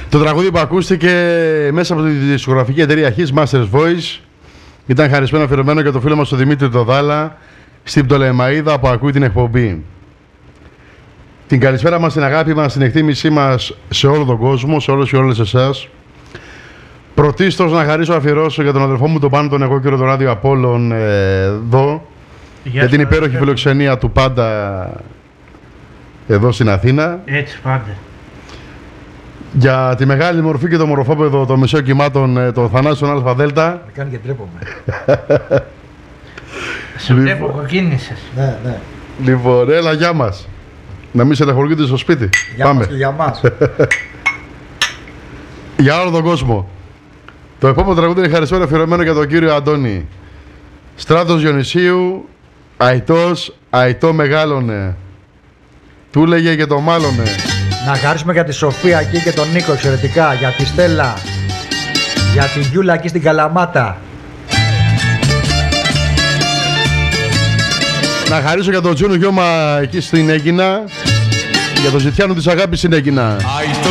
Το τραγούδι που ακούστηκε μέσα από τη δισκογραφική εταιρεία His Master's Voice ήταν χαρισμένο αφιερωμένο για το φίλο μας τον Δημήτρη Τοδάλα στην Πτολεμαΐδα που ακούει την εκπομπή. Την καλησπέρα μας, την αγάπη μας, την εκτίμησή μας σε όλο τον κόσμο, σε όλους και όλες εσάς. Πρωτίστως να χαρίσω αφιερώσω για τον αδελφό μου τον Πάνο τον εγώ και το ράδιο Απόλλων εδώ για την υπέροχη φιλοξενία του πάντα εδώ στην Αθήνα. Έτσι πάντα. Για τη μεγάλη μορφή και το μορφόπεδο των μεσαίων κυμάτων, το Θανάσιο ΑΔ. Με κάνει και τρέπομαι. Σε βλέπω, κοκκίνησες. Ναι, ναι. Λοιπόν, έλα, γεια μας. Να μην σε ελεγχολογείτε στο σπίτι. Για Πάμε. μας και για μας. Για όλο τον κόσμο. Το επόμενο τραγούδι είναι χαρισμένο αφιερωμένο για τον κύριο Αντώνη. Στράτος Διονυσίου, Αητός, Αητό μεγάλωνε. Του λέγε και το μάλωνε. Να χαρίσουμε για τη Σοφία εκεί και τον Νίκο εξαιρετικά. Για τη Στέλλα. Για την Γιούλα εκεί στην Καλαμάτα. Να χαρίσω για τον Τζούνο Γιώμα εκεί στην Έγινα. Για τον Ζητιάνο της αγάπης στην Έγινα.